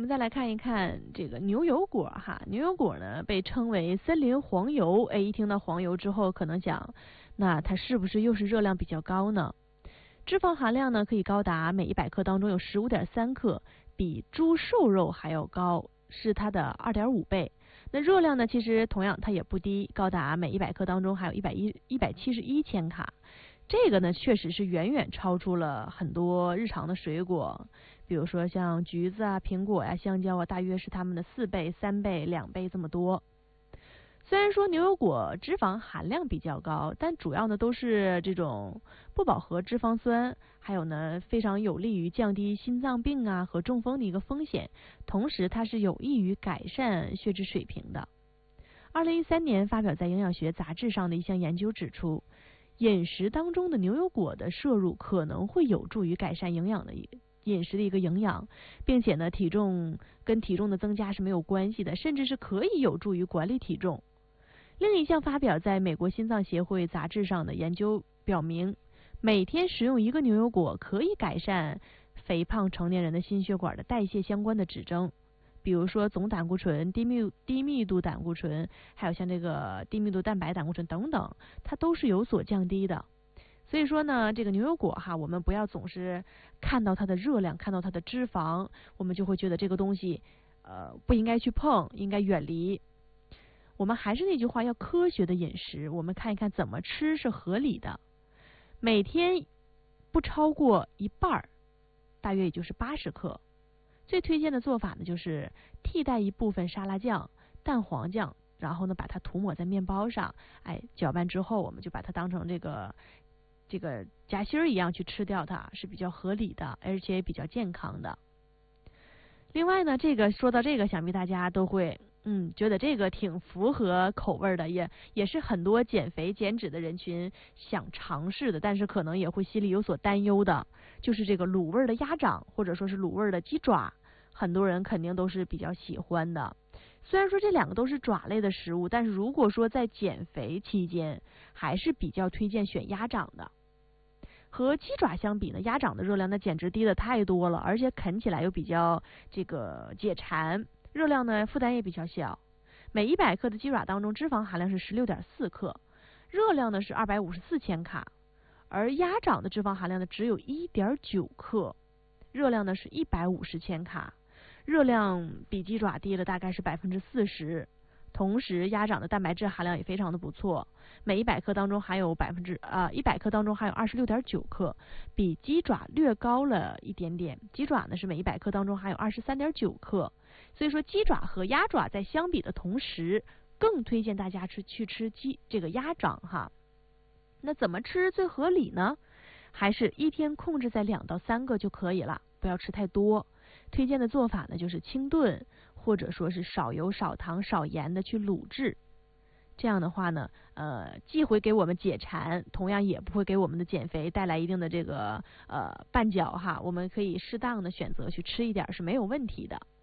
们再来看一看这个牛油果哈，牛油果呢被称为森林黄油。哎，一听到黄油之后，可能想，那它是不是又是热量比较高呢？脂肪含量呢可以高达每100克当中有15.3克，比猪瘦肉还要高，是它的2.5倍。那热量呢，其实同样它也不低，高达每100克当中还有171千卡。这个呢，确实是远远超出了很多日常的水果，比如说像橘子啊、苹果呀、香蕉啊，大约是它们的4倍、3倍、2倍这么多。虽然说牛油果脂肪含量比较高，但主要呢都是这种不饱和脂肪酸，还有呢非常有利于降低心脏病啊和中风的一个风险，同时它是有益于改善血脂水平的。2013年发表在营养学杂志上的一项研究指出，饮食当中的牛油果的摄入可能会有助于改善饮食的一个营养，并且呢体重的增加是没有关系的，甚至是可以有助于管理体重。另一项发表在美国心脏协会杂志上的研究表明，每天食用1个牛油果可以改善肥胖成年人的心血管的代谢相关的指征，比如说总胆固醇、低密度胆固醇，还有像这个低密度蛋白胆固醇等等，它都是有所降低的。所以说呢，这个牛油果哈，我们不要总是看到它的热量，看到它的脂肪，我们就会觉得这个东西不应该去碰，应该远离。我们还是那句话，要科学的饮食，我们看一看怎么吃是合理的。每天不超过一半，大约也就是80克。最推荐的做法呢，就是替代一部分沙拉酱、蛋黄酱，然后呢把它涂抹在面包上，搅拌之后，我们就把它当成这个夹心儿一样去吃掉它，是比较合理的，而且也比较健康的。另外呢，说到这个，想必大家都会觉得这个挺符合口味的，也是很多减肥减脂的人群想尝试的，但是可能也会心里有所担忧的，就是这个卤味的鸭掌或者说是卤味的鸡爪，很多人肯定都是比较喜欢的。虽然说这2个都是爪类的食物，但是如果说在减肥期间，还是比较推荐选鸭掌的。和鸡爪相比呢，鸭掌的热量那简直低的太多了，而且啃起来又比较解馋，热量呢负担也比较小。每100克的鸡爪当中脂肪含量是16.4克，热量呢是254千卡，而鸭掌的脂肪含量呢只有1.9克，热量呢是150千卡，热量比鸡爪低了大概是40%。同时鸭掌的蛋白质含量也非常的不错，每100克当中含有100克当中含有26.9克，比鸡爪略高了一点点。鸡爪呢是每100克当中含有23.9克，所以说鸡爪和鸭爪在相比的同时，更推荐大家去吃这个鸭掌哈。那怎么吃最合理呢？还是一天控制在2到3个就可以了，不要吃太多。推荐的做法呢就是清炖，或者说是少油少糖少盐的去卤制。这样的话呢既会给我们解馋，同样也不会给我们的减肥带来一定的这个绊脚哈。我们可以适当的选择去吃一点是没有问题的。